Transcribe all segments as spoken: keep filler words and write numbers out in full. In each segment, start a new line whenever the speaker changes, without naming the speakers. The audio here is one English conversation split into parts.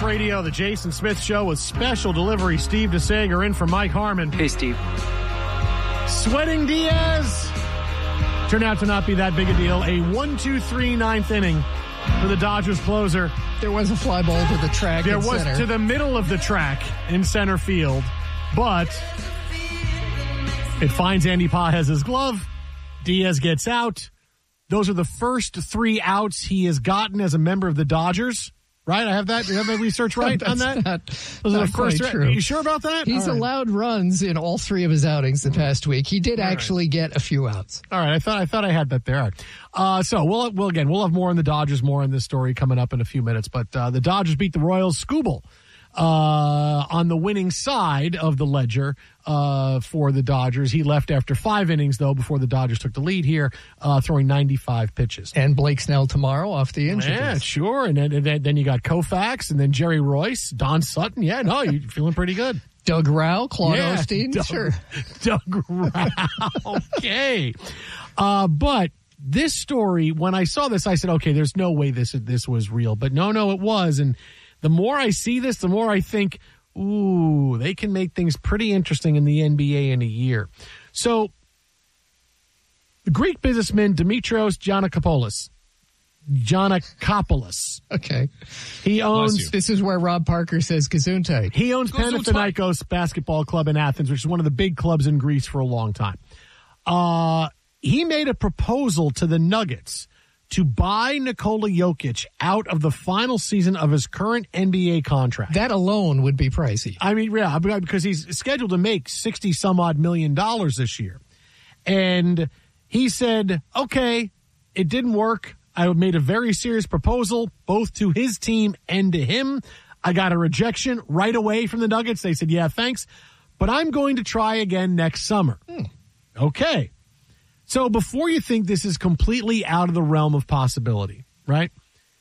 Radio, the Jason Smith Show with special delivery. Steve DeSager in for Mike Harmon.
Hey, Steve.
Sweating Diaz turned out to not be that big a deal. A one two three ninth inning for the Dodgers closer.
There was a fly ball to the track.
There was
center.
to the middle of the track in center field, but it finds Andy Pages' glove. Diaz gets out. Those are the first three outs he has gotten as a member of the Dodgers. Right? I have that. You have that research right on that?
Not,
Those
not
are the first
quite
three.
true.
Are you sure about that?
He's
all right.
allowed runs in all three of his outings the past week. He did
all
actually
right.
get a few outs.
All right. I thought I thought I had that there. All right. Uh, so we'll, we'll, again, we'll have more on the Dodgers, more on this story coming up in a few minutes. But uh, the Dodgers beat the Royals. Skubal uh, on the winning side of the ledger uh, for the Dodgers. He left after five innings, though, before the Dodgers took the lead here, uh, throwing ninety-five pitches.
And Blake Snell tomorrow off the injury.
Yeah, sure. And then, and then then you got Koufax and then Jerry Royce, Don Sutton. Yeah, no, you're feeling pretty good.
Doug Rao, Claude
yeah,
Osteen,
Doug,
sure.
Doug Rao. Okay. Uh, but this story, when I saw this, I said, okay, there's no way this this was real. But no, no, it was. And the more I see this, the more I think, ooh, they can make things pretty interesting in the N B A in a year. So the Greek businessman Dimitrios Giannakopoulos, Giannakopoulos.
Okay.
He owns.
This is where Rob Parker says Gesundheit.
He owns Panathinaikos Basketball Club in Athens, which is one of the big clubs in Greece for a long time. Uh, he made a proposal to the Nuggets to buy Nikola Jokic out of the final season of his current N B A contract.
That alone would be pricey.
I mean, yeah, because he's scheduled to make sixty some odd million dollars this year. And he said, okay, it didn't work. I made a very serious proposal, both to his team and to him. I got a rejection right away from the Nuggets. They said, yeah, thanks, but I'm going to try again next summer. Hmm. Okay. So before you think this is completely out of the realm of possibility, right?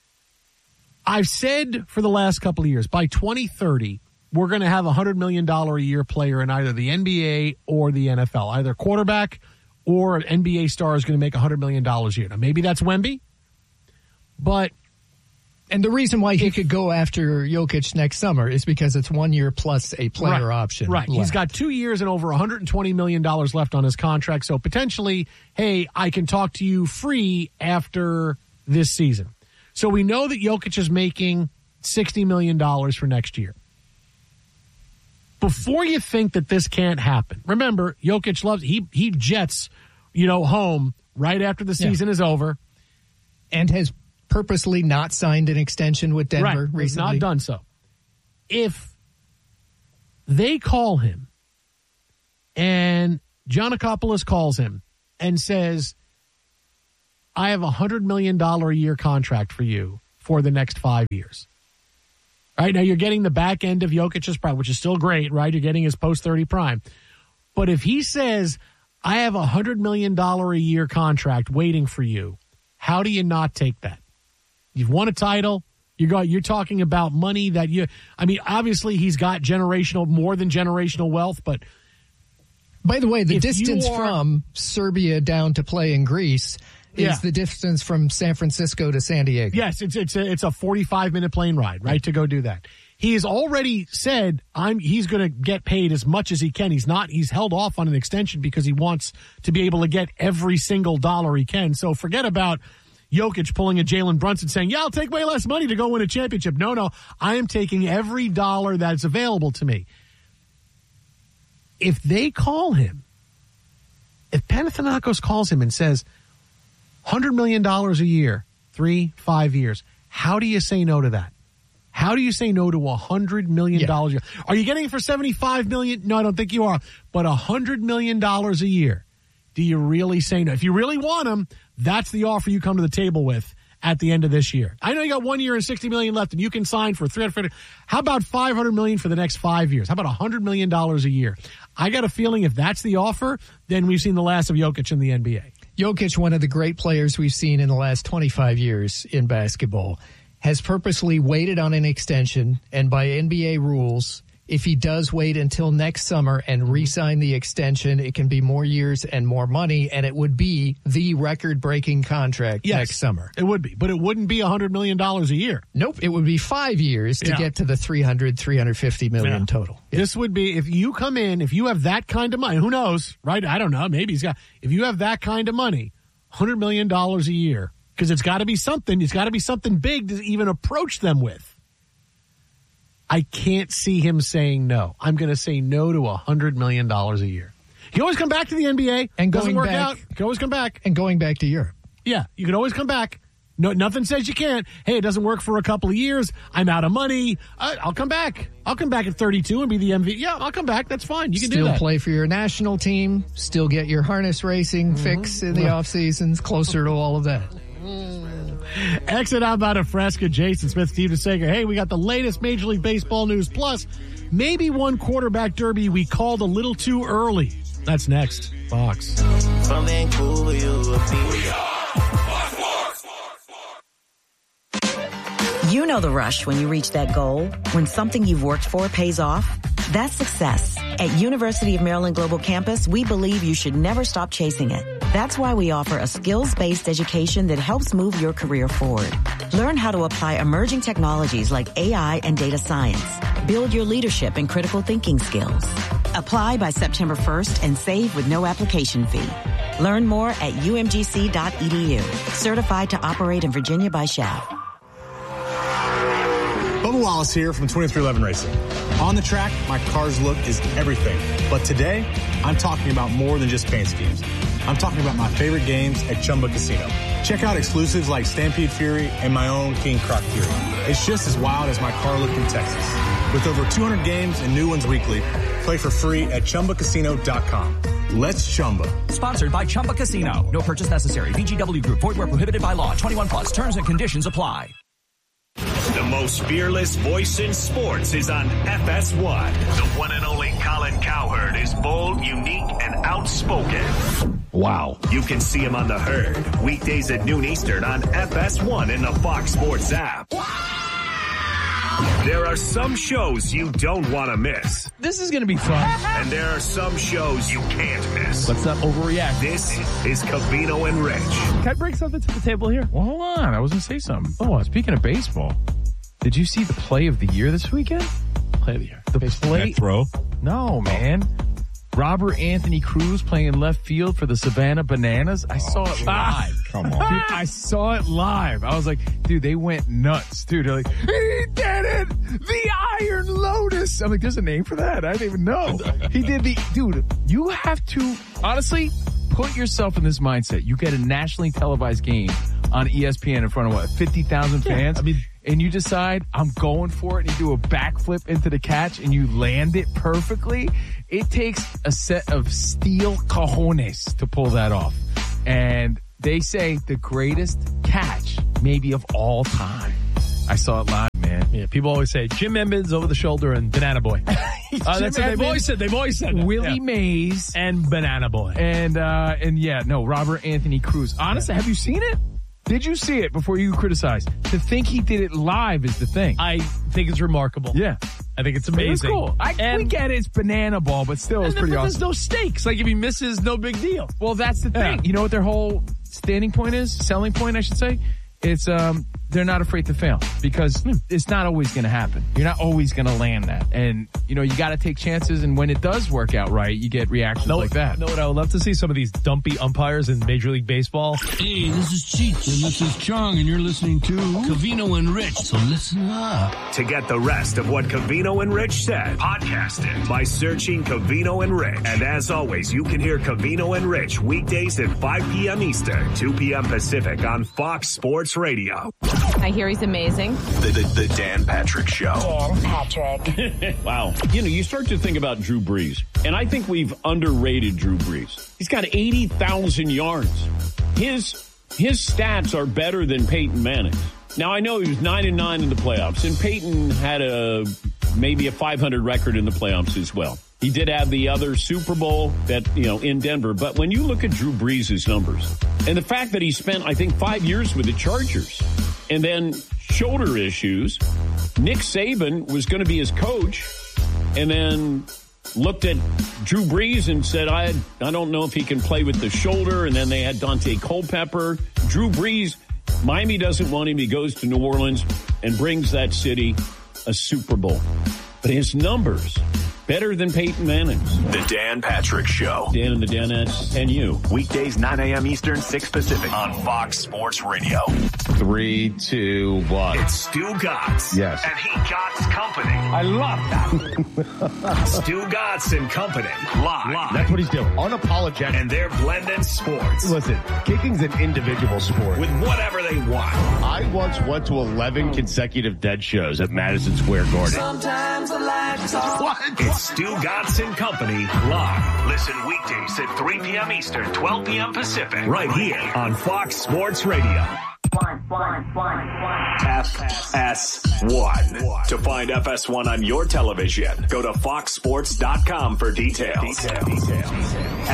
I've said for the last couple of years, by twenty thirty, we're going to have a one hundred million dollars a year player in either the N B A or the N F L. Either quarterback or an N B A star is going to make one hundred million dollars a year. Now, maybe that's Wemby, but...
And the reason why he if, could go after Jokic next summer is because it's one year plus a player
right,
option.
Right. Left. He's got two years and over one hundred twenty million dollars left on his contract. So potentially, hey, I can talk to you free after this season. So we know that Jokic is making sixty million dollars for next year. Before you think that this can't happen, remember, Jokic loves, he, he jets, you know, home right after the season yeah. is over.
And has purposely not signed an extension with Denver
right.
recently.
Not done so. If they call him and Giannakopoulos calls him and says, I have a one hundred million dollars a year contract for you for the next five years. Right now, you're getting the back end of Jokic's prime, which is still great, right? You're getting his post thirty prime. But if he says, I have a one hundred million dollars a year contract waiting for you, how do you not take that? You've won a title. You got, you're talking about money that you, I mean, obviously he's got generational, more than generational wealth, but.
By the way, the distance are, from Serbia down to play in Greece is yeah. the distance from San Francisco to San Diego.
Yes, it's it's a, it's a forty-five minute plane ride, right, to go do that. He has already said I'm he's going to get paid as much as he can. He's not he's held off on an extension because he wants to be able to get every single dollar he can. So forget about Jokic pulling a Jalen Brunson saying, yeah, I'll take way less money to go win a championship. No, no, I am taking every dollar that's available to me. If they call him, if Panathinaikos calls him and says one hundred million dollars a year, three, five years, how do you say no to that? How do you say no to one hundred million dollars yeah. a year? Are you getting it for seventy-five million dollars? No, I don't think you are. But one hundred million dollars a year, do you really say no? If you really want him, that's the offer you come to the table with at the end of this year. I know you got one year and sixty million dollars left, and you can sign for three hundred fifty. How about five hundred million dollars for the next five years? How about one hundred million dollars a year? I got a feeling if that's the offer, then we've seen the last of Jokic in the N B A.
Jokic, one of the great players we've seen in the last twenty-five years in basketball, has purposely waited on an extension, and by N B A rules, if he does wait until next summer and re-sign the extension, it can be more years and more money, and it would be the record-breaking contract
yes,
next summer.
It would be, but it wouldn't be one hundred million dollars a year.
Nope, it would be five years to
yeah.
get to the three hundred, three hundred fifty million
yeah.
total.
Yeah. This would be, if you come in, if you have that kind of money, who knows, right? I don't know. Maybe he's got, if you have that kind of money, one hundred million dollars a year, because it's got to be something, it's got to be something big to even approach them with. I can't see him saying no. I'm going to say no to one hundred million dollars a year. You can always come back to the N B A.
And
doesn't
going
work
back,
out. You can always come back.
And going back to Europe.
Yeah, you can always come back. No, nothing says you can't. Hey, it doesn't work for a couple of years. I'm out of money. I, I'll come back. I'll come back at thirty-two and be the M V P. Yeah, I'll come back. That's fine. You can
still
do that.
Still play for your national team. Still get your harness racing mm-hmm. fix in the off seasons. Closer to all of that.
Exit outbound of Fresca, Jason Smith, Steve DeSager. Hey, we got the latest Major League Baseball news. Plus, maybe one quarterback derby we called a little too early. That's next. Fox.
From Vancouver,
you know the rush when you reach that goal, when something you've worked for pays off. That's success. At University of Maryland Global Campus, we believe you should never stop chasing it. That's why we offer a skills-based education that helps move your career forward. Learn how to apply emerging technologies like A I and data science. Build your leadership and critical thinking skills. Apply by September first and save with no application fee. Learn more at u m g c dot e d u. Certified to operate in Virginia by S H A V.
Bubba Wallace here from twenty-three eleven Racing. On the track, my car's look is everything. But today, I'm talking about more than just paint schemes. I'm talking about my favorite games at Chumba Casino. Check out exclusives like Stampede Fury and my own King Croc Fury. It's just as wild as my car look in Texas. With over two hundred games and new ones weekly, play for free at chumba casino dot com. Let's Chumba.
Sponsored by Chumba Casino. No purchase necessary. V G W Group. Void where prohibited by law. twenty-one plus. Terms and conditions apply.
The most fearless voice in sports is on F S one. The one and only Colin Cowherd is bold, unique, and outspoken.
Wow.
You can see him on The Herd, weekdays at noon Eastern on F S one and the Fox Sports app. There are some shows you don't want to miss.
This is going to be fun.
And there are some shows you can't miss.
Let's not overreact.
This is Covino and Rich.
Can I bring something to the table here?
Well, hold on. I was going to say something. Oh, speaking of baseball, did you see the play of the year this weekend?
Play of the year.
The play?
That throw?
No, man. Robert Anthony Cruz playing in left field for the Savannah Bananas. I saw it live.
Come on.
Dude, I saw it live. I was like, dude, they went nuts. Dude, they're like, he did it! The Iron Lotus! I'm like, there's a name for that? I didn't even know. He did the, dude, you have to, honestly, put yourself in this mindset. You get a nationally televised game on E S P N in front of what, fifty thousand fans?
Yeah, I mean,
and you decide, I'm going for it, and you do a backflip into the catch, and you land it perfectly. It takes a set of steel cojones to pull that off. And they say the greatest catch, maybe of all time. I saw it live, man.
Yeah, people always say Jim Edmonds over the shoulder and Banana Boy. uh, that's what they've always said. They've always said that.
Willie
yeah.
Mays.
And Banana Boy.
And, uh, and yeah, no, Robert Anthony Cruz. Honestly, yeah. Have you seen it? Did you see it before you criticize? To think he did it live is the thing.
I think it's remarkable.
Yeah.
I think it's amazing.
It's cool. I, and, we get it. It's banana ball, but still, it's pretty
but
awesome.
There's no stakes. Like, if he misses, no big deal.
Well, that's the thing.
Yeah.
You know what their whole standing point is? Selling point, I should say? It's, um, they're not afraid to fail because hmm. it's not always going to happen. You're not always going to land that. And, you know, you got to take chances. And when it does work out right, you get reactions
no,
like that.
No, what I would love to see some of these dumpy umpires in Major League Baseball.
Hey, this is Cheech and this is Chong and you're listening to Covino and Rich. So listen up.
To get the rest of what Covino and Rich said, podcast it by searching Covino and Rich. And as always, you can hear Covino and Rich weekdays at five p.m. Eastern, two p.m. Pacific on Fox Sports Radio.
I hear he's amazing.
The, the, the Dan Patrick Show.
Dan Patrick.
Wow. You know, you start to think about Drew Brees, and I think we've underrated Drew Brees. He's got eighty thousand yards. His, his stats are better than Peyton Manning's. Now, I know he was nine and nine in the playoffs, and Peyton had a maybe a five hundred record in the playoffs as well. He did have the other Super Bowl that, you know, in Denver. But when you look at Drew Brees' numbers and the fact that he spent, I think, five years with the Chargers and then shoulder issues, Nick Saban was going to be his coach. and then looked at Drew Brees and said, I I don't know if he can play with the shoulder. And then they had Dante Culpepper. Drew Brees, Miami doesn't want him. He goes to New Orleans and brings that city a Super Bowl. But his numbers, better than Peyton Manning's.
The Dan Patrick Show.
Dan and the Danettes and you.
Weekdays, nine a.m. Eastern, six Pacific on Fox Sports Radio.
Three, two, one.
It's Stu Gotts.
Yes.
And he Gotts Company.
I love that.
Stu Gotts and Company. Live. Live.
That's what he's doing. Unapologetic.
And they're blending sports.
Listen, kicking's an individual sport.
With whatever they want.
I once went to eleven consecutive Dead shows at Madison Square Garden.
Sometimes the lights are what? It's Stu Gotts and Company live. Listen weekdays at three p.m. Eastern, twelve p.m. Pacific. Right here on Fox Sports Radio.
One, one, one, one.
F S one. To find F S one on your television, go to fox sports dot com for details. Details. Details.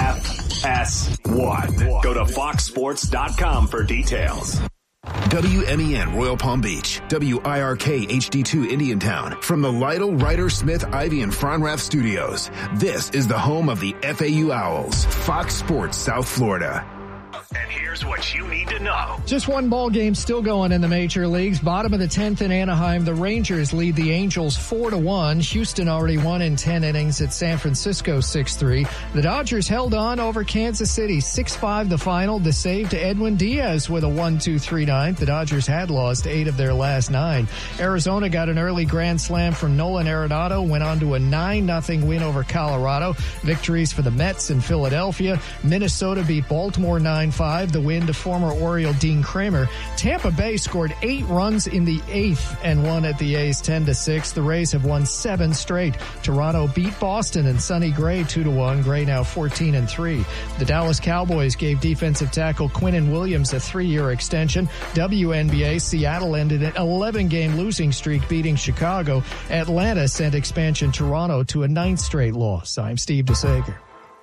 F S one. Go to fox sports dot com for details.
W M E N Royal Palm Beach, W I R K H D two Indiantown. From the Lytle, Ryder, Smith, Ivy, and Fronrath studios, this is the home of the F A U Owls, Fox Sports South Florida.
And here's what you need to know.
Just one ball game still going in the major leagues. Bottom of the tenth in Anaheim, the Rangers lead the Angels four to one. Houston already won in ten innings at San Francisco six three. The Dodgers held on over Kansas City six five the final. The save to Edwin Diaz with a one two three ninth. The Dodgers had lost eight of their last nine. Arizona got an early grand slam from Nolan Arenado, went on to a nine nothing win over Colorado. Victories for the Mets and Philadelphia. Minnesota beat Baltimore nine five. The win to former Oriole Dean Kramer. Tampa Bay scored eight runs in the eighth and won at the A's ten to six. The Rays have won seven straight. Toronto beat Boston and Sonny Gray two to one. Gray now fourteen and three. The Dallas Cowboys gave defensive tackle Quinnen Williams a three-year extension. W N B A, Seattle ended an eleven game losing streak beating Chicago. Atlanta sent expansion Toronto to a ninth straight loss. I'm Steve DeSager.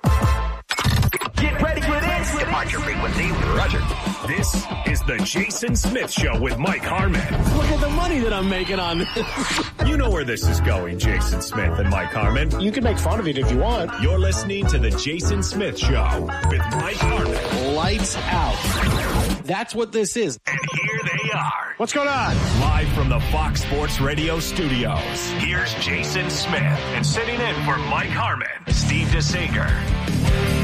Get ready for this. Departure frequency, Roger. This is the Jason Smith Show with Mike Harmon.
Look at the money that I'm making on this.
You know where this is going, Jason Smith and Mike Harmon.
You can make fun of it if you want.
You're listening to the Jason Smith Show with Mike Harmon.
Lights out. That's what this is.
And here they are.
What's going on?
Live from the Fox Sports Radio studios. Here's Jason Smith. And sitting in for Mike Harmon, Steve DeSager.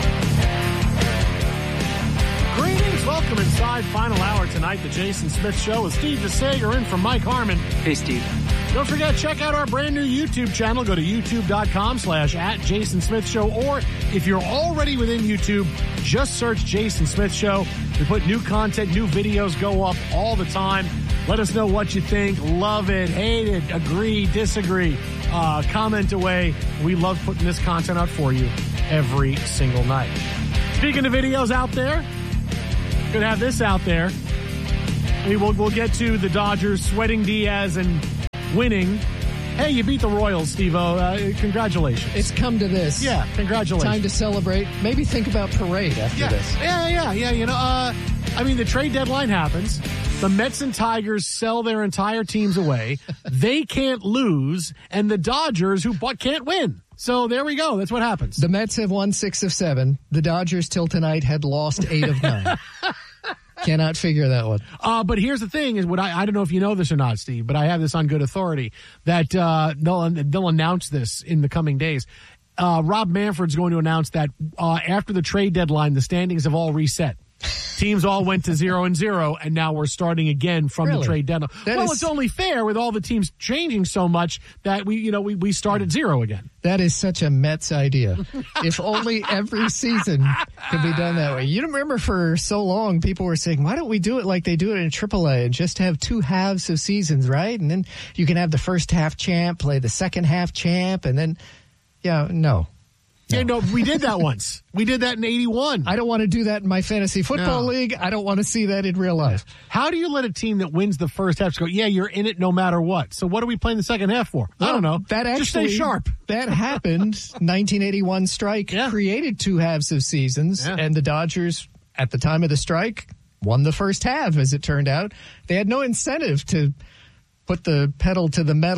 Greetings. Welcome inside final hour tonight. The Jason Smith Show with Steve DeSager in for Mike Harmon.
Hey, Steve.
Don't forget, check out our brand new YouTube channel. Go to youtube.com slash at Jason Smith Show. Or if you're already within YouTube, just search Jason Smith Show. We put new content, new videos go up all the time. Let us know what you think. Love it, hate it, agree, disagree. Uh, comment away. We love putting this content out for you every single night. Speaking of videos out there, could have this out there. I mean, we'll, we'll get to the Dodgers sweating Diaz and winning. Hey, you beat the Royals, Steve-O. Uh, congratulations.
It's come to this.
Yeah, congratulations.
Time to celebrate. Maybe think about parade after
yeah.
this.
Yeah, yeah, yeah. You know, uh, I mean, the trade deadline happens. The Mets and Tigers sell their entire teams away. They can't lose, and the Dodgers, who bought, can't win. So there we go. That's what happens.
The Mets have won six of seven. The Dodgers till tonight had lost eight of nine. Cannot figure that one.
Uh, but here's the thing: is what I, I don't know if you know this or not, Steve, but I have this on good authority that uh, they'll they'll announce this in the coming days. Uh, Rob Manfred's going to announce that uh, after the trade deadline, the standings have all reset. Teams all went to zero and zero, and now we're starting again from
really?
the trade deadline.
That
well,
is,
it's only fair with all the teams changing so much that we, you know, we, we start at zero again.
That is such a Mets idea. If only every season could be done that way. You remember for so long, people were saying, why don't we do it like they do it in triple A and just have two halves of seasons, right? And then you can have the first half champ play the second half champ, and then, yeah, no.
No. Yeah, no, we did that once. We did that in eighty-one.
I don't want to do that in my fantasy football
no.
league. I don't want to see that in real life.
How do you let a team that wins the first half go, yeah, you're in it no matter what? So what are we playing the second half for?
Well,
I don't know.
That actually,
just stay sharp.
That happened. nineteen eighty-one strike yeah. created two halves of seasons, yeah. and the Dodgers, at the time of the strike, won the first half, as it turned out. They had no incentive to put the pedal to the metal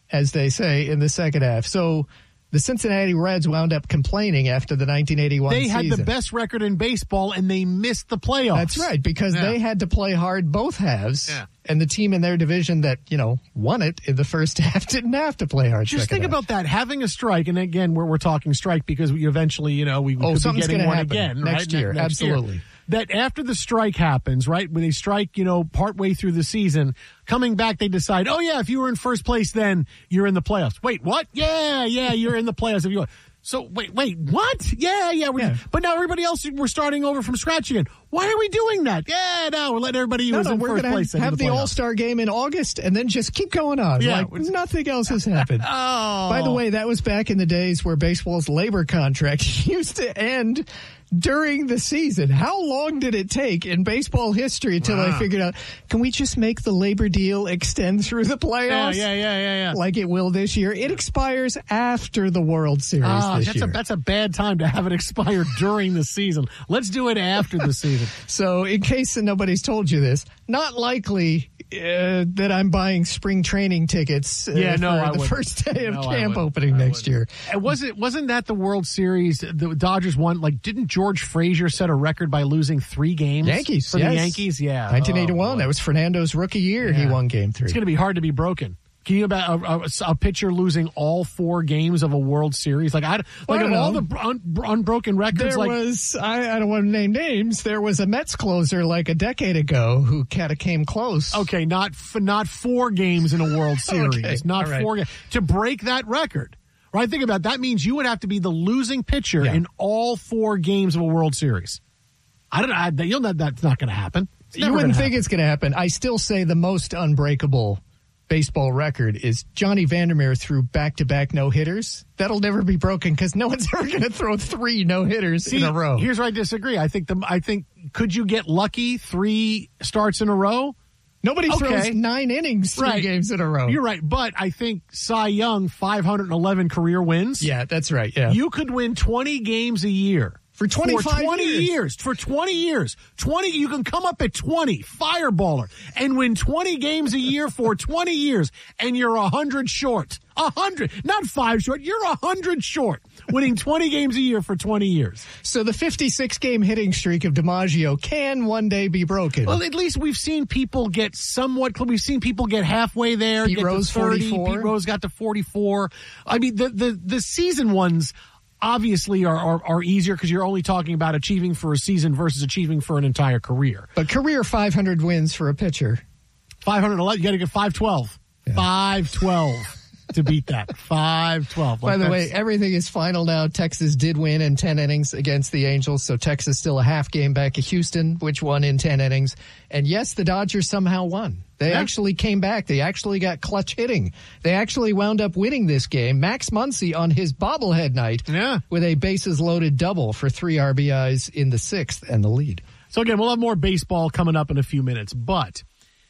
as they say, in the second half. So the Cincinnati Reds wound up complaining after the nineteen eighty-one
they
season.
They had the best record in baseball, and they missed the playoffs.
That's right, because yeah. they had to play hard both halves.
Yeah.
And the team in their division that, you know, won it in the first half didn't have to play hard.
Just think
half.
about that, having a strike, and again, we're, we're talking strike because we eventually, you know, we, we
oh,
could be getting one
happen
again.
Next
right?
year,
next
absolutely.
Year. That after the strike happens, right, when they strike, you know, partway through the season, coming back, they decide, oh, yeah, if you were in first place, then you're in the playoffs. Wait, what? Yeah, yeah, you're in the playoffs. If you So, wait, wait, what? Yeah, yeah, we're,
yeah.
But now everybody else, we're starting over from scratch again. Why are we doing that? Yeah, no, we're letting everybody who
no,
was
no,
in
we're
first
gonna
place
have, have
the,
the All-Star game in August and then just keep going on.
Yeah,
like nothing else has happened.
oh.
By the way, that was back in the days where baseball's labor contract used to end during the season. How long did it take in baseball history until
wow.
I figured out, can we just make the labor deal extend through the playoffs?
Yeah, yeah, yeah, yeah. yeah.
Like it will this year. It expires after the World Series
oh,
this
that's
year.
A, that's a bad time to have it expire during the season. Let's do it after the season.
So in case nobody's told you this, not likely uh, that I'm buying spring training tickets uh,
yeah, no,
for
I
the
wouldn't.
first day of
no,
camp opening I next
wouldn't.
year.
And was it, wasn't that the World Series the Dodgers won? Like, didn't George Frazier set a record by losing three games?
Yankees,
For
yes.
the Yankees, yeah.
nineteen eighty-one,
oh,
that was Fernando's rookie year.
Yeah.
He won game three.
It's going to be hard to be broken. Can you about a, a, a pitcher losing all four games of a World Series? Like, I, like
I
of
know.
all the un, unbroken records,
there
like,
was, I, I don't want to name names, there was a Mets closer like a decade ago who kind of came close.
Okay, not not four games in a World Series.
okay,
not
right.
four games. To break that record, right? Think about it. That means you would have to be the losing pitcher
yeah.
in all four games of a World Series. I don't know. You'll know that's not going to happen.
You wouldn't think it's going to happen. I still say the most unbreakable baseball record is Johnny Vandermeer threw back-to-back no-hitters. That'll never be broken because no one's ever going to throw three no-hitters
See,
in a row.
Here's where I disagree. I think the I think could you get lucky three starts in a row?
Nobody
okay.
throws nine innings three
right.
games in a row.
You're right, but I think Cy Young five hundred eleven career wins.
Yeah, that's right. Yeah,
you could win twenty games a year.
For twenty-five
for twenty
years.
years. For twenty years. twenty, you can come up at twenty, fireballer, and win twenty games a year for twenty years, and you're one hundred short. one hundred. Not five short. You're one hundred short, winning twenty games a year for twenty years.
So the fifty-six game hitting streak of DiMaggio can one day be broken.
Well, at least we've seen people get somewhat, we've seen people get halfway there.
Pete
get
Rose,
to thirty.
forty-four.
Pete Rose got to forty-four. I mean, the, the, the season ones obviously are, are, are easier because you're only talking about achieving for a season versus achieving for an entire career.
But career five hundred wins for a pitcher.
five hundred eleven, you got to get five twelve. Yeah. five twelve to beat that. five twelve.
Like By the way, everything is final now. Texas did win in ten innings against the Angels, so Texas still a half game back at Houston, which won in ten innings. And yes, the Dodgers somehow won. They yeah. actually came back. They actually got clutch hitting. They actually wound up winning this game. Max Muncy on his bobblehead night
yeah.
with a bases-loaded double for three R B Is in the sixth and the lead.
So again, we'll have more baseball coming up in a few minutes, but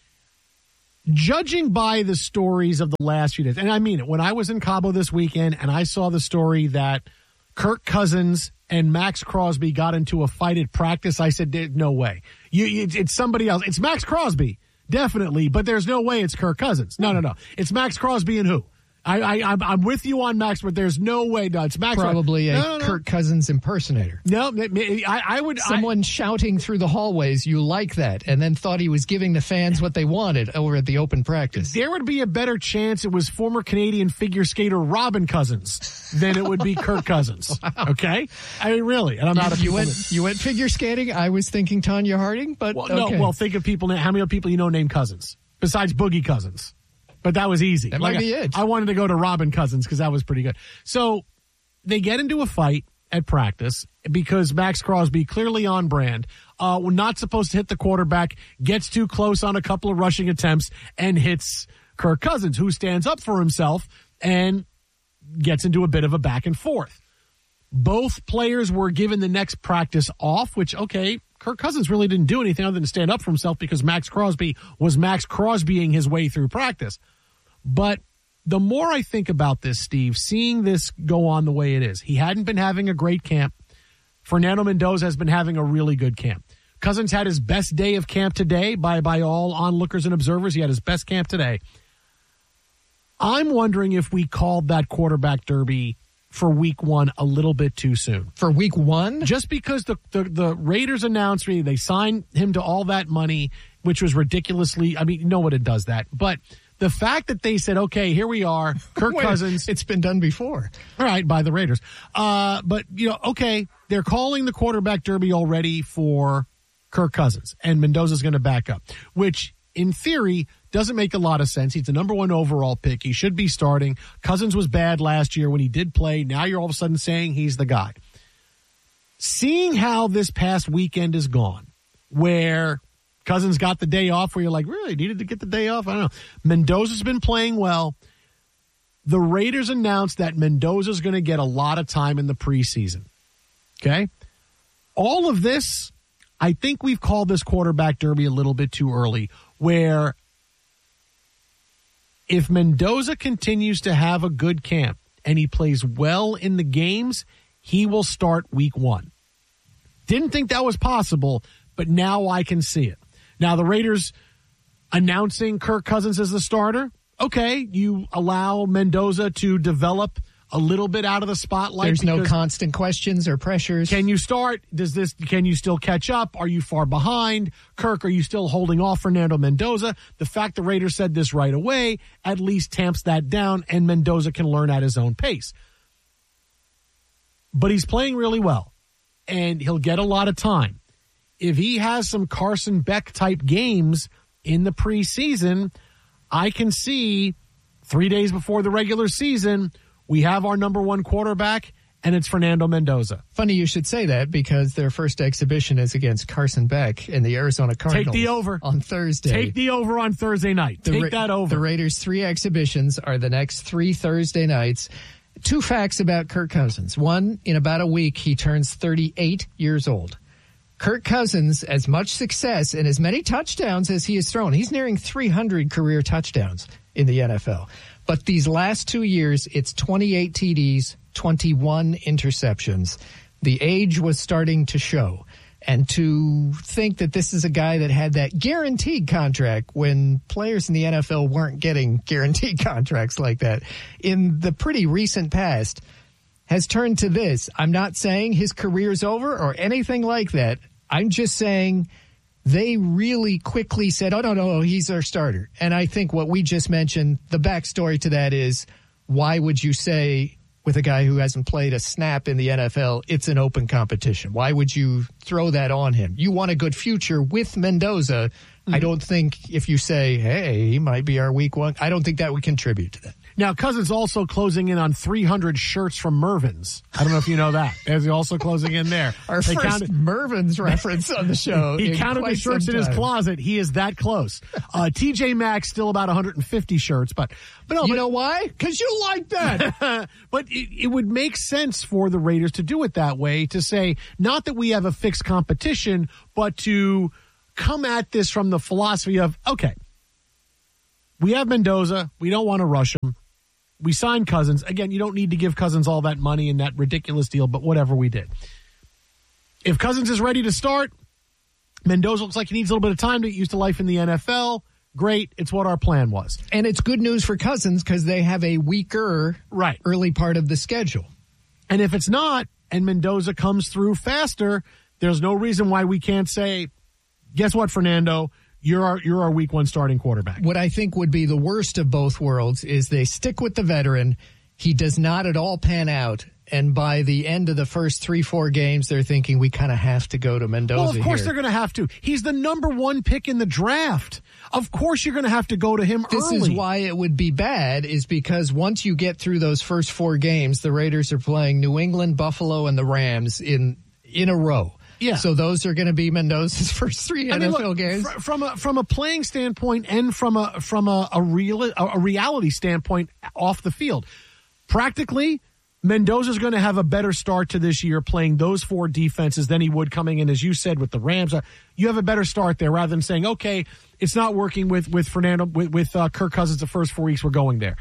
judging by the stories of the last few days, and I mean it, when I was in Cabo this weekend and I saw the story that Kirk Cousins and Max Crosby got into a fight at practice, I said, no way. You, you, it's somebody else. It's Max Crosby. Definitely, but there's no way it's Kirk Cousins. No, no, no. It's Max Crosby and who? I, I, I'm, I'm with you on Max, but there's no way. No, it's Max.
Probably a
no, no, no.
Kirk Cousins impersonator.
No, I, I would.
Someone
I,
shouting through the hallways, you like that, and then thought he was giving the fans what they wanted over at the open practice.
There would be a better chance it was former Canadian figure skater Robin Cousins than it would be Kirk Cousins. Wow. Okay? I mean, really. And I'm not
you,
a
you went you went figure skating. I was thinking Tanya Harding, but
well,
okay.
no. Well, think of people. How many people you know named Cousins besides Boogie Cousins? But that was easy.
That
like
might be it.
I wanted to go to Robin Cousins because that was pretty good. So they get into a fight at practice because Max Crosby, clearly on brand, uh, not supposed to hit the quarterback, gets too close on a couple of rushing attempts and hits Kirk Cousins, who stands up for himself and gets into a bit of a back and forth. Both players were given the next practice off, which, okay, Kirk Cousins really didn't do anything other than stand up for himself because Max Crosby was Max Crosbying his way through practice. But the more I think about this, Steve, seeing this go on the way it is, he hadn't been having a great camp. Fernando Mendoza has been having a really good camp. Cousins had his best day of camp today by, by all onlookers and observers. He had his best camp today. I'm wondering if we called that quarterback derby for week one a little bit too soon.
For week one?
Just because the, the, the Raiders announced me, they signed him to all that money, which was ridiculously, I mean, no one does that. But the fact that they said, okay, here we are, Kirk
Wait,
Cousins.
It's been done before.
All right, by the Raiders. Uh, but, you know, okay, they're calling the quarterback derby already for Kirk Cousins, and Mendoza's going to back up, which in theory doesn't make a lot of sense. He's the number one overall pick. He should be starting. Cousins was bad last year when he did play. Now you're all of a sudden saying he's the guy. Seeing how this past weekend is gone, where Cousins got the day off, where you're like, really, needed to get the day off? I don't know. Mendoza's been playing well. The Raiders announced that Mendoza's going to get a lot of time in the preseason. Okay? All of this, I think we've called this quarterback derby a little bit too early, where if Mendoza continues to have a good camp and he plays well in the games, he will start week one. Didn't think that was possible, but now I can see it. Now, the Raiders announcing Kirk Cousins as the starter, okay, you allow Mendoza to develop a little bit out of the spotlight.
There's no constant questions or pressures.
Can you start? Does this? Can you still catch up? Are you far behind? Kirk, are you still holding off Fernando Mendoza? The fact the Raiders said this right away at least tamps that down, and Mendoza can learn at his own pace. But he's playing really well, and he'll get a lot of time. If he has some Carson Beck-type games in the preseason, I can see three days before the regular season, we have our number one quarterback, and it's Fernando Mendoza.
Funny you should say that, because their first exhibition is against Carson Beck in the Arizona Cardinals.
Take the over.
On Thursday.
Take the over on Thursday night.
The
Take
Ra-
that over.
The Raiders' three exhibitions are the next three Thursday nights. Two facts about Kirk Cousins. One, in about a week, he turns thirty-eight years old. Kirk Cousins, as much success and as many touchdowns as he has thrown, he's nearing three hundred career touchdowns in the N F L. But these last two years, it's twenty-eight T Ds, twenty-one interceptions. The age was starting to show. And to think that this is a guy that had that guaranteed contract when players in the N F L weren't getting guaranteed contracts like that in the pretty recent past has turned to this. I'm not saying his career's over or anything like that. I'm just saying they really quickly said, oh, no, no, he's our starter. And I think what we just mentioned, the backstory to that is, why would you say with a guy who hasn't played a snap in the N F L, it's an open competition? Why would you throw that on him? You want a good future with Mendoza. Mm-hmm. I don't think if you say, hey, he might be our week one, I don't think that would contribute to that.
Now, Cousins also closing in on three hundred shirts from Mervin's. I don't know if you know that. Is he also closing in there?
Our they first counted, Mervin's reference on the show.
He counted the shirts in his closet. He is that close. Uh, T J Maxx still about one hundred fifty shirts, but but no,
you
but,
know why? Because you like that.
But it, it would make sense for the Raiders to do it that way, to say not that we have a fixed competition, but to come at this from the philosophy of, okay, we have Mendoza. We don't want to rush him. We signed Cousins. Again, you don't need to give Cousins all that money in that ridiculous deal, but whatever we did. If Cousins is ready to start, Mendoza looks like he needs a little bit of time to get used to life in the N F L. Great. It's what our plan was.
And it's good news for Cousins because they have a weaker
right.
early part of the schedule.
And if it's not, and Mendoza comes through faster, there's no reason why we can't say, guess what, Fernando? You're our, you're our week one starting quarterback.
What I think would be the worst of both worlds is they stick with the veteran. He does not at all pan out. And by the end of the first three, four games, they're thinking we kind of have to go to Mendoza.
Well, of course
here.
They're going to have to. He's the number one pick in the draft. Of course you're going to have to go to him
this
early.
This is why it would be bad, is because once you get through those first four games, the Raiders are playing New England, Buffalo, and the Rams in in a row.
Yeah.
So those are going to be Mendoza's first three
I mean,
N F L
look,
games.
Fr- from a from a playing standpoint and from a from a a, real, a, a reality standpoint off the field, practically Mendoza's going to have a better start to this year playing those four defenses than he would coming in, as you said, with the Rams. You have a better start there rather than saying, okay, it's not working with with Fernando with with uh, Kirk Cousins the first four weeks we're going there.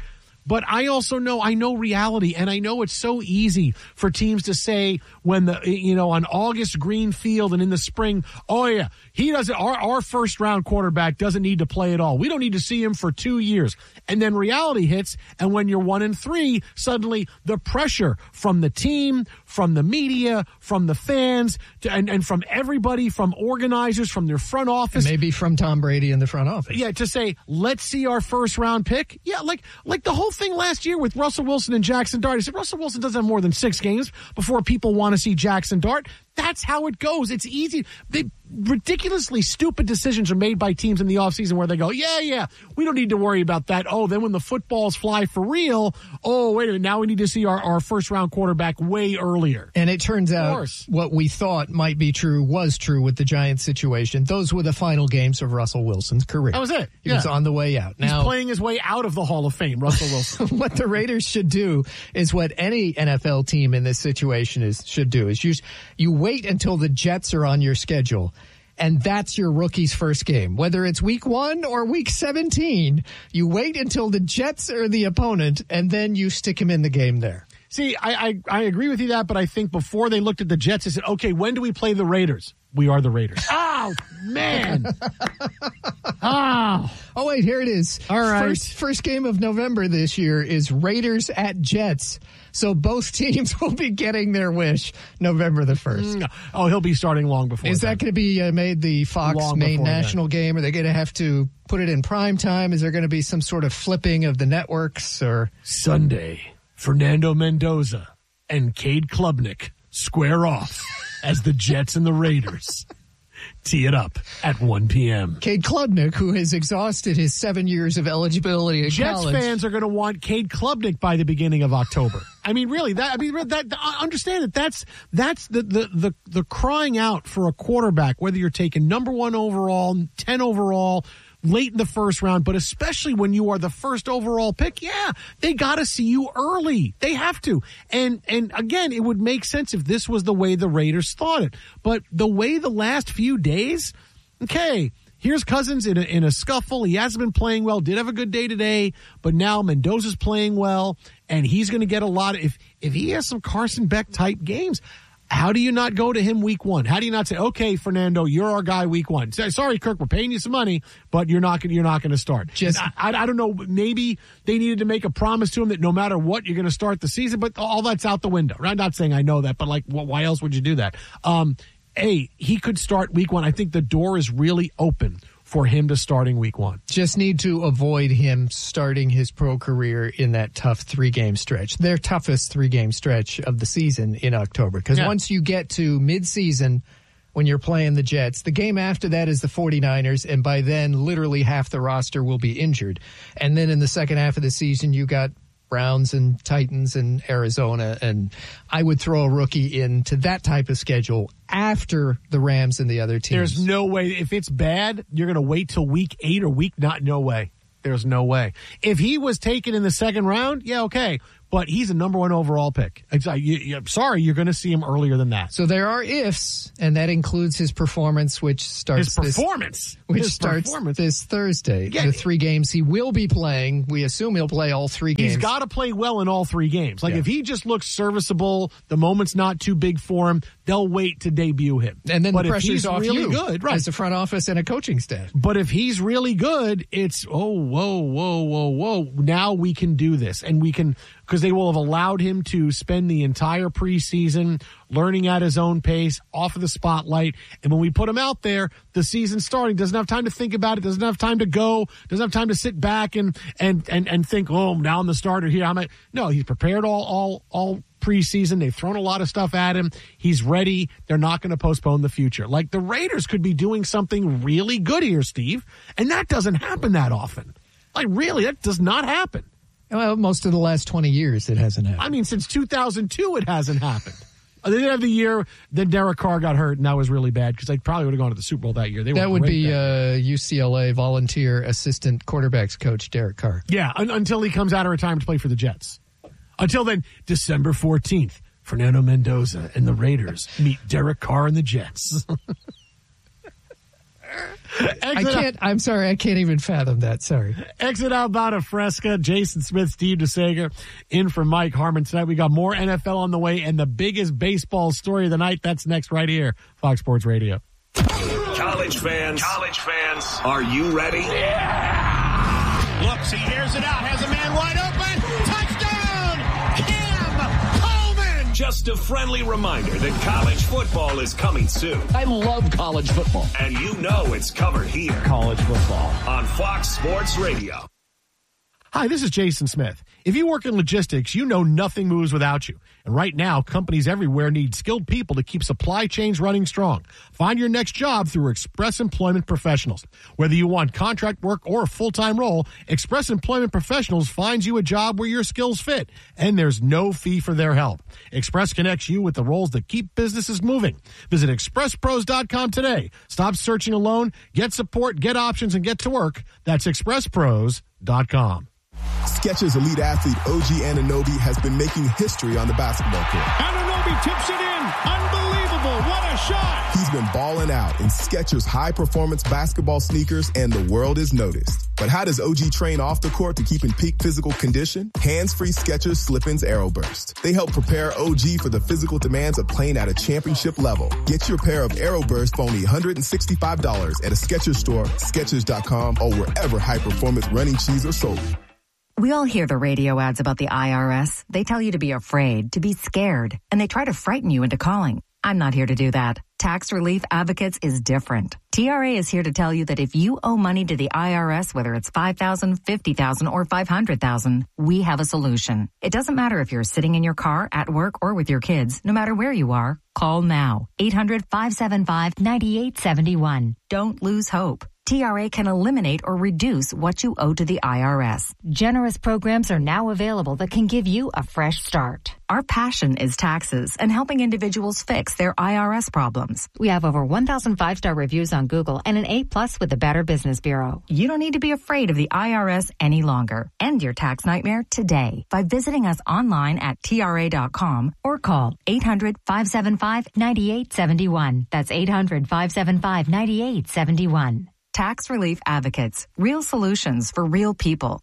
But I also know, I know reality, and I know it's so easy for teams to say when the, you know, on August green field and in the spring, oh yeah, he doesn't, our, our first round quarterback doesn't need to play at all. We don't need to see him for two years. And then reality hits, and when you're one and three, suddenly the pressure from the team, from the media, from the fans, to, and, and from everybody, from organizers, from their front office.
And maybe from Tom Brady in the front office.
Yeah, to say, let's see our first round pick. Yeah, like like the whole thing last year with Russell Wilson and Jackson Dart. I said, Russell Wilson doesn't have more than six games before people want to see Jackson Dart. That's how it goes. It's easy. They ridiculously stupid decisions are made by teams in the offseason where they go, yeah, yeah, we don't need to worry about that. Oh, then when the footballs fly for real, oh, wait a minute, now we need to see our, our first-round quarterback way earlier.
And it turns out what we thought might be true was true with the Giants situation. Those were the final games of Russell Wilson's career.
That was it.
He
yeah.
was on the way out. Now,
he's playing his way out of the Hall of Fame, Russell Wilson.
What the Raiders should do is what any N F L team in this situation is should do is you, you wait until the Jets are on your schedule. And that's your rookie's first game. Whether it's week one or week seventeen, you wait until the Jets are the opponent, and then you stick him in the game there.
See, I, I, I agree with you that, but I think before they looked at the Jets, they said, okay, when do we play the Raiders? We are the Raiders. Oh, man. oh.
Oh, wait, here it is.
All right.
First, first game of November this year is Raiders at Jets. So both teams will be getting their wish November the first.
Mm. Oh, he'll be starting long before
Is
that.
that going to be uh, made the Fox
Long
main
before
national
that.
game? Are they going to have to put it in prime time? Is there going to be some sort of flipping of the networks? Or
Sunday, Fernando Mendoza and Cade Klubnik square off as the Jets and the Raiders tee it up at one p.m.
Cade Klubnik, who has exhausted his seven years of eligibility in
Jets
college.
fans are going to want Cade Klubnik by the beginning of October. I mean, really, that I mean, that understand that that's that's the, the the the crying out for a quarterback, whether you're taking number one overall, ten overall, late in the first round, but especially when you are the first overall pick, yeah, they got to see you early. They have to. And and again, it would make sense if this was the way the Raiders thought it. But the way the last few days, okay, here's Cousins in a, in a scuffle. He hasn't been playing well, did have a good day today, but now Mendoza's playing well, and he's going to get a lot of, if, if he has some Carson Beck type games, how do you not go to him week one? How do you not say, okay, Fernando, you're our guy week one? Sorry, Kirk, we're paying you some money, but you're not going you're not going to start.
Just,
I, I, I don't know. Maybe they needed to make a promise to him that no matter what, you're going to start the season, but all that's out the window. I'm not saying I know that, but like, why else would you do that? Um, A, he could start week one. I think the door is really open for him to starting week one.
Just need to avoid him starting his pro career in that tough three-game stretch. Their toughest three-game stretch of the season in October. Because yeah. once you get to mid-season, when you're playing the Jets, the game after that is the 49ers, and by then, literally half the roster will be injured. And then in the second half of the season, you got Browns and Titans and Arizona, and I would throw a rookie into that type of schedule after the Rams and the other teams.
There's no way. If it's bad, you're going to wait till week eight or week not. No way. There's no way. If he was taken in the second round, yeah, okay. But he's a number one overall pick. You, you, sorry, you're going to see him earlier than that.
So there are ifs, and that includes his performance, which starts
his performance,
this, which
his
starts
performance.
this Thursday.
Yeah.
The three games he will be playing. We assume he'll play all three games.
He's got to play well in all three games. Like
yeah.
if he just looks serviceable, the moment's not too big for him, they'll wait to debut him.
And then
but
the pressure's off
really
you,
good, right?
As a front office and a coaching staff.
But if he's really good, it's oh whoa whoa whoa whoa. Now we can do this, and we can. Because they will have allowed him to spend the entire preseason learning at his own pace, off of the spotlight. And when we put him out there, the season's starting. Doesn't have time to think about it. Doesn't have time to go. Doesn't have time to sit back and and and, and think, oh, now I'm the starter here. I'm a, no, he's prepared all all all preseason. They've thrown a lot of stuff at him. He's ready. They're not going to postpone the future. Like the Raiders could be doing something really good here, Steve. And that doesn't happen that often. Like really, that does not happen.
Well, most of the last twenty years, it hasn't happened.
I mean, since two thousand two, it hasn't happened. They didn't have the year that Derek Carr got hurt, and that was really bad because they probably would have gone to the Super Bowl that year. They
that
were
would be
uh,
U C L A volunteer assistant quarterbacks coach Derek Carr.
Yeah, un- until he comes out of retirement to play for the Jets. Until then, December fourteenth, Fernando Mendoza and the Raiders meet Derek Carr and the Jets.
I can't, I'm sorry, I can't even fathom that. Sorry.
Exit out Bada Fresca, Jason Smith, Steve DeSager, in for Mike Harmon tonight. We got more N F L on the way and the biggest baseball story of the night. That's next right here, Fox Sports Radio.
College fans, college fans, are you ready?
Yeah! Looks, he hears it out, has a man wide open. Touchdown! Cam Coleman!
Just a friendly reminder that college football is coming soon.
I love college football.
And you know it's covered here.
College football.
On Fox Sports Radio.
Hi, this is Jason Smith. If you work in logistics, you know nothing moves without you. And right now, companies everywhere need skilled people to keep supply chains running strong. Find your next job through Express Employment Professionals. Whether you want contract work or a full-time role, Express Employment Professionals finds you a job where your skills fit, and there's no fee for their help. Express connects you with the roles that keep businesses moving. Visit express pros dot com today. Stop searching alone. Get support, get options, and get to work. That's express pros dot com.
Skechers elite athlete O G Anunoby has been making history on the basketball court.
Anunoby tips it in. Unbelievable. What a shot.
He's been balling out in Skechers high-performance basketball sneakers, and the world is noticed. But how does O G train off the court to keep in peak physical condition? Hands-free Skechers Slip-ins AeroBurst. They help prepare O G for the physical demands of playing at a championship level. Get your pair of AeroBurst for only one hundred sixty-five dollars at a Skechers store, Skechers dot com, or wherever high-performance running shoes are sold.
We all hear the radio ads about the I R S. They tell you to be afraid, to be scared, and they try to frighten you into calling. I'm not here to do that. Tax Relief Advocates is different. T R A is here to tell you that if you owe money to the I R S, whether it's five thousand dollars, fifty thousand dollars, or five hundred thousand dollars, we have a solution. It doesn't matter if you're sitting in your car, at work, or with your kids. No matter where you are, call now. eight hundred, five seven five, nine eight seven one. Don't lose hope. T R A can eliminate or reduce what you owe to the I R S.
Generous programs are now available that can give you a fresh start.
Our passion is taxes and helping individuals fix their I R S problems.
We have over one thousand five-star reviews on Google and an A plus with the Better Business Bureau.
You don't need to be afraid of the I R S any longer. End your tax nightmare today by visiting us online at T R A dot com or call eight hundred, five seven five, nine eight seven one. That's eight hundred, five seven five, nine eight seven one. Tax Relief Advocates. Real solutions for real people.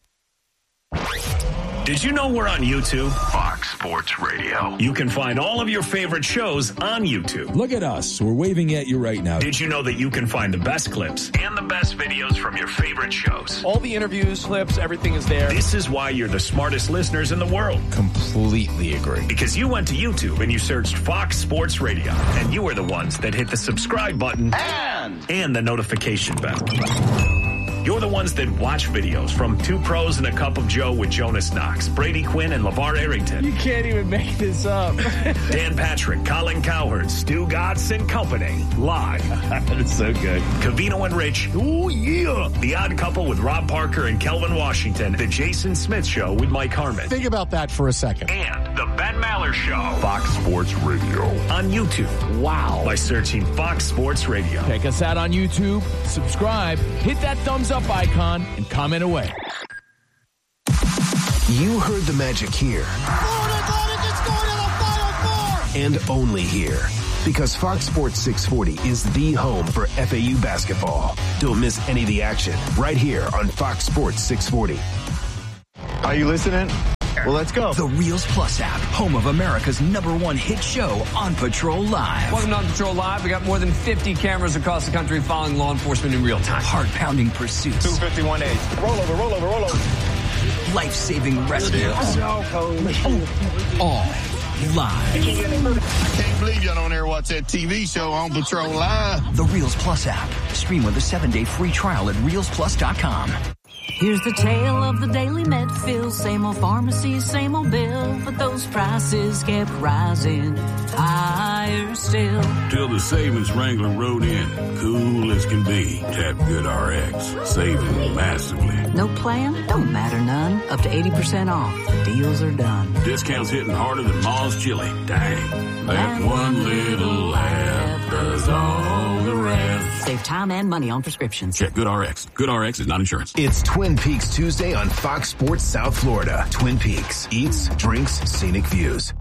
Did you know we're on YouTube?
Fox Sports Radio.
You can find all of your favorite shows on YouTube.
Look at us. We're waving at you right now.
Did you know that you can find the best clips and the best videos from your favorite shows?
All the interviews, clips, everything is there.
This is why you're the smartest listeners in the world.
Completely agree.
Because you went to YouTube and you searched Fox Sports Radio, and you were the ones that hit the subscribe button and, and the notification bell. You're the ones that watch videos from Two Pros and a Cup of Joe with Jonas Knox, Brady Quinn, and LeVar Arrington.
You can't even make this up.
Dan Patrick, Colin Cowherd, Stu Gatz and Company. Live.
That's so good.
Covino and Rich.
Oh, yeah.
The Odd Couple with Rob Parker and Kelvin Washington. The Jason Smith Show with Mike Harmon.
Think about that for a second.
And the Ben Maller Show.
Fox Sports Radio.
On YouTube.
Wow.
By searching Fox Sports Radio.
Check us out on YouTube. Subscribe. Hit that thumbs up icon and comment away.
You heard the magic here. And only here. Because Fox Sports six forty is the home for F A U basketball. Don't miss any of the action right here on Fox Sports six forty.
Are you listening? Well, let's go.
The Reels Plus app, home of America's number one hit show, On Patrol Live.
Welcome to On Patrol Live. We got more than fifty cameras across the country following law enforcement in real time.
Heart-pounding pursuits.
two fifty-one A. Roll over, roll over, roll over.
Life-saving rescues. All live.
I can't believe y'all don't ever watch that T V show On Patrol Live.
The Reels Plus app. Stream with a seven-day free trial at reels plus dot com.
Here's the tale of the daily med fill. Same old pharmacy, same old bill. But those prices kept rising higher still.
Till the savings wrangler rode in. Cool as can be. Tap Good R X. Saving massively.
No plan? Don't matter none. Up to eighty percent off. Deals are done.
Discounts hitting harder than Ma's chili. Dang. That one little laugh does all the rest.
Save time and money on prescriptions.
Check Good R X. Good R X is not insurance.
It's Twin Peaks Tuesday on Fox Sports South Florida. Twin Peaks. Eats, drinks, scenic views.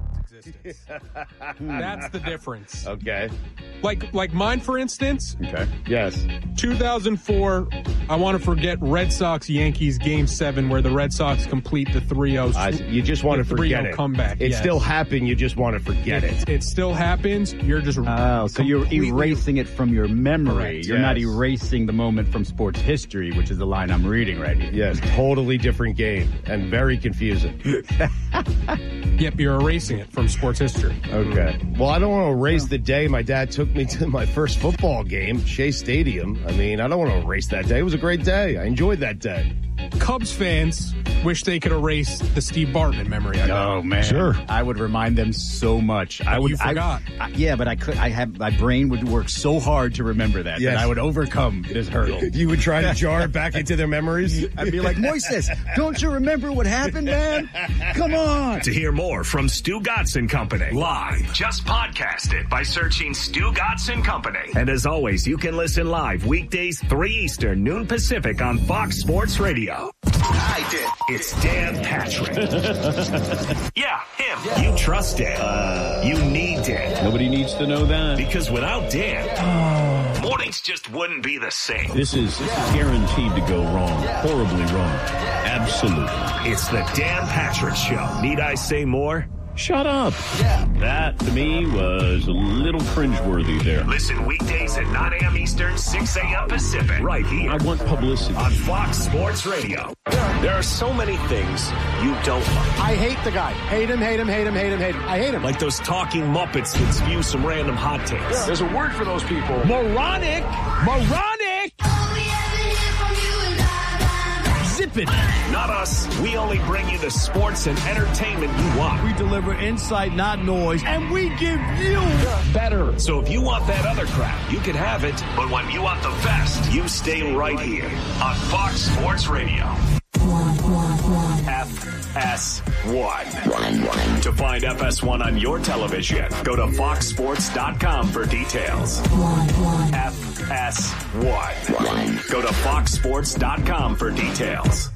distance. That's the difference.
Okay.
Like like mine, for instance.
Okay. Yes.
two thousand four, I want to forget Red Sox-Yankees Game seven where the Red Sox complete the three oh.
Uh, you just want to forget it.
Comeback.
It
yes.
still happened. You just want to forget it.
it. It still happens. You're just
Oh, so you're erasing it from your memory.
Correct,
You're
yes.
not erasing the moment from sports history, which is the line I'm reading right here.
Yes, totally different game and very confusing.
Yep, you're erasing it from sports history.
Okay. Well, I don't want to erase the day my dad took me to my first football game, Shea Stadium. I mean, I don't want to erase that day. It was a great day. I enjoyed that day.
Cubs fans wish they could erase the Steve Bartman memory. I
Oh man,
Sure.
I would remind them so much. I would.
You forgot.
I, I, yeah, but I could. I have my brain would work so hard to remember that
Yes.
that I would overcome this hurdle.
You would try to jar it back into their memories?
I'd be like, Moises, don't you remember what happened, man? Come on.
To hear more from Stu Gotson Company live, just podcast it by searching Stu Gotson Company. And as always, you can listen live weekdays three Eastern, noon Pacific on Fox Sports Radio. I did. It's Dan Patrick. Yeah, him. Yeah. You trust Dan. Uh, you need Dan.
Nobody needs to know that.
Because without Dan, mornings just wouldn't be the same.
This is guaranteed to go wrong. Horribly wrong. Absolutely.
It's the Dan Patrick Show. Need I say more?
Shut up. Yeah. That, to me, was a little cringeworthy there.
Listen weekdays at nine a.m. Eastern, six a.m. Pacific. Right here.
I want publicity.
On Fox Sports Radio. There are so many things you don't like.
I hate the guy. Hate him, hate him, hate him, hate him, hate him. I hate him.
Like those talking Muppets that spew some random hot takes.
Yeah.
There's a word for those people.
Moronic. Moronic. Zip it.
Not us. We only bring you the sports and entertainment you want.
We deliver insight, not noise, and we give you better.
So if you want that other crap, you can have it. But when you want the best, you stay right here on Fox Sports Radio. F S one. To find F S one on your television, go to fox sports dot com for details. F S one. Go to fox sports dot com for details.